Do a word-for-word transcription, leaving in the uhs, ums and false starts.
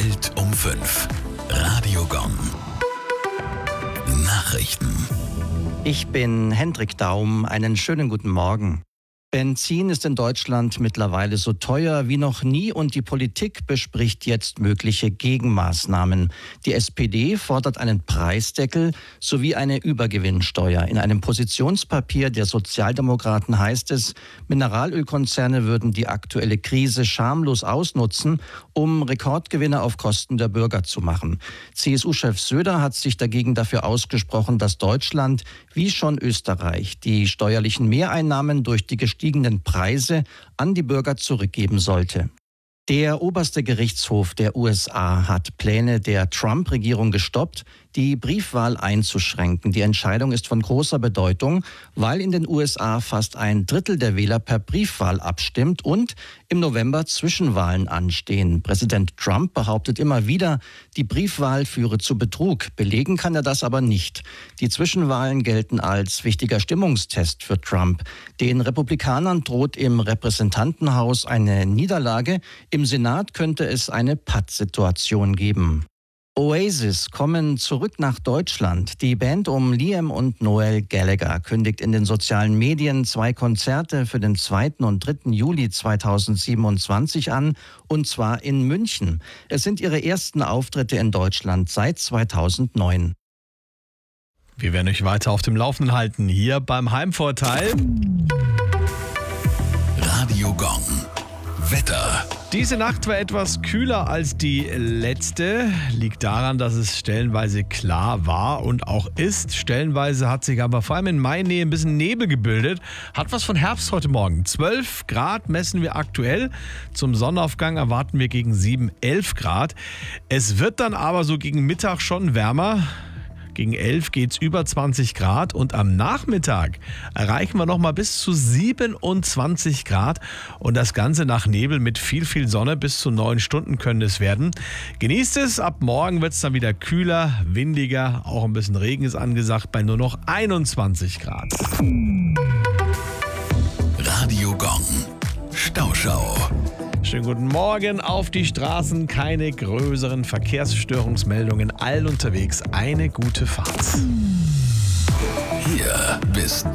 Welt um fünf. Radio Gong. Nachrichten. Ich bin Hendrik Daum. Einen schönen guten Morgen. Benzin ist in Deutschland mittlerweile so teuer wie noch nie und die Politik bespricht jetzt mögliche Gegenmaßnahmen. Die S P D fordert einen Preisdeckel sowie eine Übergewinnsteuer. In einem Positionspapier der Sozialdemokraten heißt es, Mineralölkonzerne würden die aktuelle Krise schamlos ausnutzen, um Rekordgewinne auf Kosten der Bürger zu machen. C S U-Chef Söder hat sich dagegen dafür ausgesprochen, dass Deutschland, wie schon Österreich, die steuerlichen Mehreinnahmen durch die gestiegenen Preise an die Bürger zurückgeben sollte. Der oberste Gerichtshof der U S A hat Pläne der Trump-Regierung gestoppt, die Briefwahl einzuschränken. Die Entscheidung ist von großer Bedeutung, weil in den U S A fast ein Drittel der Wähler per Briefwahl abstimmt und im November Zwischenwahlen anstehen. Präsident Trump behauptet immer wieder, die Briefwahl führe zu Betrug. Belegen kann er das aber nicht. Die Zwischenwahlen gelten als wichtiger Stimmungstest für Trump. Den Republikanern droht im Repräsentantenhaus eine Niederlage. Im Senat könnte es eine Pattsituation geben. Oasis kommen zurück nach Deutschland. Die Band um Liam und Noel Gallagher kündigt in den sozialen Medien zwei Konzerte für den zweiten und dritten Juli zweitausendsiebenundzwanzig an, und zwar in München. Es sind ihre ersten Auftritte in Deutschland seit zweitausendneun. Wir werden euch weiter auf dem Laufenden halten, hier beim Heimvorteil. Radio Gong. Wetter. Diese Nacht war etwas kühler als die letzte. Liegt daran, dass es stellenweise klar war und auch ist. Stellenweise hat sich aber vor allem in Mainnähe ein bisschen Nebel gebildet. Hat was von Herbst heute Morgen. zwölf Grad messen wir aktuell. Zum Sonnenaufgang erwarten wir gegen sieben, elf Grad. Es wird dann aber so gegen Mittag schon wärmer. Gegen elf geht es über zwanzig Grad und am Nachmittag erreichen wir nochmal bis zu siebenundzwanzig Grad und das Ganze nach Nebel mit viel, viel Sonne. Bis zu neun Stunden können es werden. Genießt es, ab morgen wird es dann wieder kühler, windiger, auch ein bisschen Regen ist angesagt bei nur noch einundzwanzig Grad. Radio Gong. Stauschau. Schönen guten Morgen auf die Straßen. Keine größeren Verkehrsstörungsmeldungen. Allen unterwegs eine gute Fahrt. Hier bist